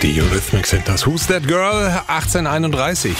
Die Eurythmics sind das Who's That Girl 1831.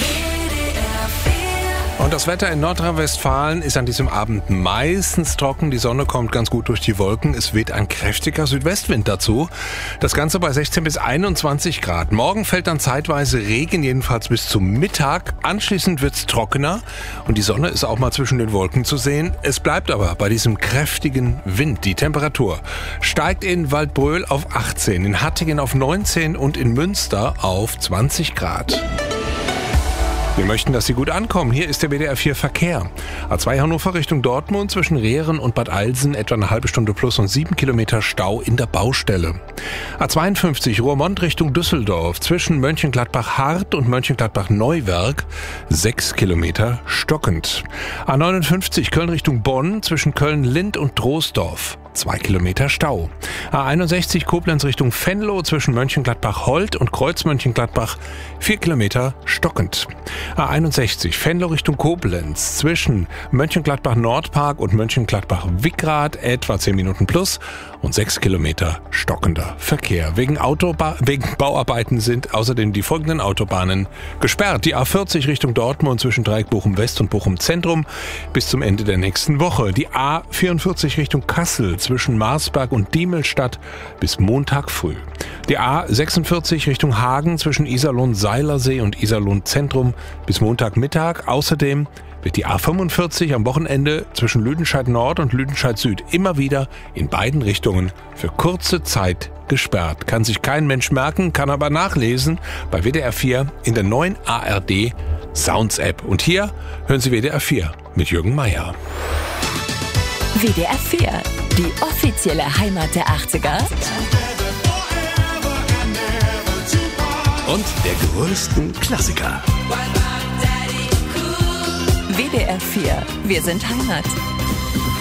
Und das Wetter in Nordrhein-Westfalen ist an diesem Abend meistens trocken. Die Sonne kommt ganz gut durch die Wolken. Es weht ein kräftiger Südwestwind dazu. Das Ganze bei 16 bis 21 Grad. Morgen fällt dann zeitweise Regen, jedenfalls bis zum Mittag. Anschließend wird's trockener und die Sonne ist auch mal zwischen den Wolken zu sehen. Es bleibt aber bei diesem kräftigen Wind. Die Temperatur steigt in Waldbröl auf 18, in Hattingen auf 19 und in Münster auf 20 Grad. Wir möchten, dass Sie gut ankommen. Hier ist der WDR 4 Verkehr. A2 Hannover Richtung Dortmund zwischen Rehren und Bad Eilsen etwa eine halbe Stunde plus und 7 Kilometer Stau in der Baustelle. A52 Roermond Richtung Düsseldorf zwischen Mönchengladbach-Hart und Mönchengladbach-Neuwerk 6 Kilometer stockend. A59 Köln Richtung Bonn zwischen Köln-Lind und Troisdorf 2 Kilometer Stau. A61 Koblenz Richtung Venlo zwischen Mönchengladbach-Holt und Kreuz-Mönchengladbach 4 Kilometer stockend. A61 Venlo Richtung Koblenz zwischen Mönchengladbach-Nordpark und Mönchengladbach-Wickrath etwa 10 Minuten plus und 6 Kilometer stockender Verkehr. Wegen Bauarbeiten sind außerdem die folgenden Autobahnen gesperrt. Die A40 Richtung Dortmund zwischen Dreieck Bochum-West und Bochum-Zentrum bis zum Ende der nächsten Woche. Die A44 Richtung Kassel zwischen Marsberg und Diemelstadt bis Montag früh. Die A46 Richtung Hagen zwischen Iserlohn-Seilersee und Iserlohn-Zentrum bis Montagmittag. Außerdem wird die A45 am Wochenende zwischen Lüdenscheid Nord und Lüdenscheid Süd immer wieder in beiden Richtungen für kurze Zeit gesperrt. Kann sich kein Mensch merken, kann aber nachlesen bei WDR 4 in der neuen ARD Sounds App. Und hier hören Sie WDR 4 mit Jürgen Meier. WDR 4, die offizielle Heimat der 80er. Und der größten Klassiker. WDR 4, wir sind Heimat.